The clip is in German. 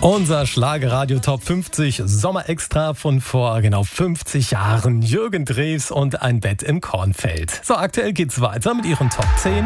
Unser Schlagerradio Top 50 Sommerextra von vor genau 50 Jahren. Jürgen Drews und ein Bett im Kornfeld. So, aktuell geht's weiter mit ihren Top 10.